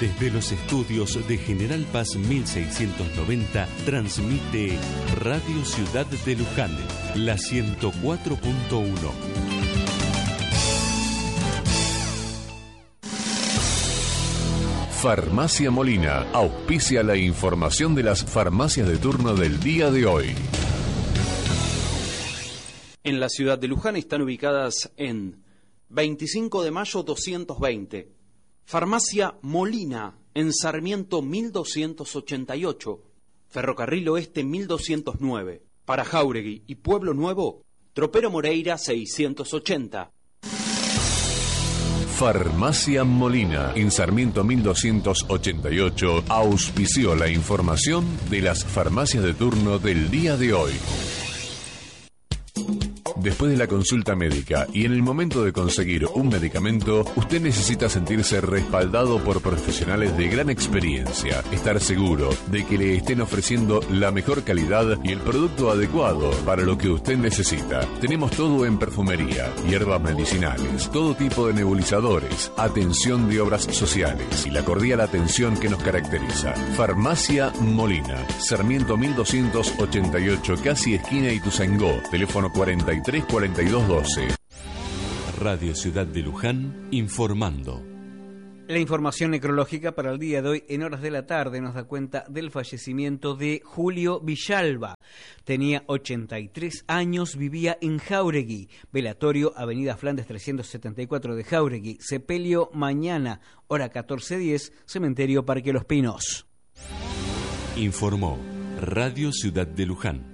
Desde los estudios de General Paz 1690 transmite Radio Ciudad de Luján, la 104.1. Farmacia Molina auspicia la información de las farmacias de turno del día de hoy. En la ciudad de Luján están ubicadas en 25 de mayo 220, Farmacia Molina en Sarmiento 1288, Ferrocarril Oeste 1209, para Jáuregui y Pueblo Nuevo, Tropero Moreira 680. Farmacia Molina en Sarmiento 1288 auspició la información de las farmacias de turno del día de hoy. Después de la consulta médica y en el momento de conseguir un medicamento, usted necesita sentirse respaldado por profesionales de gran experiencia, estar seguro de que le estén ofreciendo la mejor calidad y el producto adecuado para lo que usted necesita. Tenemos todo en perfumería, hierbas medicinales, todo tipo de nebulizadores, atención de obras sociales y la cordial atención que nos caracteriza. Farmacia Molina, Sarmiento 1288, casi esquina Ituzaingó, teléfono 43 42 12. Radio Ciudad de Luján informando. La información necrológica para el día de hoy en horas de la tarde nos da cuenta del fallecimiento de Julio Villalba. Tenía 83 años, vivía en Jáuregui. Velatorio, Avenida Flandes 374 de Jáuregui. Sepelio mañana, hora 14:10, Cementerio Parque Los Pinos. Informó Radio Ciudad de Luján.